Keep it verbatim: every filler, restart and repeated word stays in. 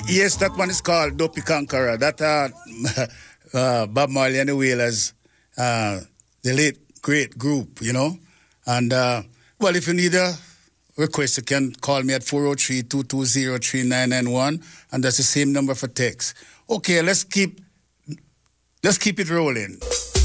Yes, that one is called Dopey Conqueror. That uh, uh, Bob Marley and the Wailers, uh, the late great group, you know. And uh, well, if you need a request, you can call me at four oh three, two two zero, three nine nine one, and that's the same number for text. Okay, let's keep let's keep it rolling.